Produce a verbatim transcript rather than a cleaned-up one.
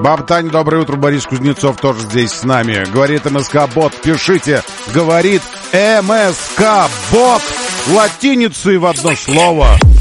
Баба Таня, доброе утро. Борис Кузнецов тоже здесь с нами. Говорит МСК-бот. Пишите. Говорит МСК-бот. Латиницей в одно слово.